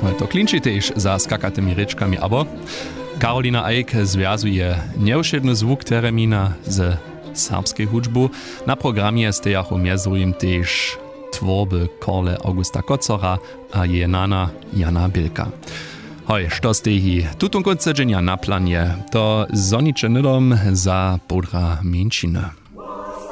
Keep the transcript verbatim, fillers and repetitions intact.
to klinči tež za skakatymi rečkami, abo Karolina Eick związuje nieuszedny zwuk teremina z serbskiej hudżbu. Na programie stejachu miezujem też tworby Korle Augusta Kocora a je nana Jana Bilka. Hoj, što stehi tutun koncedženja na planie, to zoniče nydom za podra mięčiny.